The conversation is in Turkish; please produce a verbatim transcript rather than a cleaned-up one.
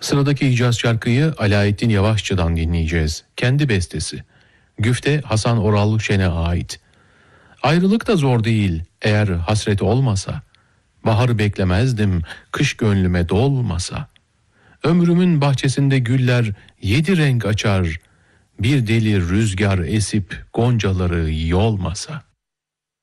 Sıradaki Hicaz şarkıyı Alaeddin Yavaşçı'dan dinleyeceğiz. Kendi bestesi. Güfte Hasan Oral Şen'e ait. Ayrılık da zor değil eğer hasret olmasa. Bahar beklemezdim kış gönlüme dolmasa. Ömrümün bahçesinde güller yedi renk açar. Bir deli rüzgar esip goncaları yolmasa.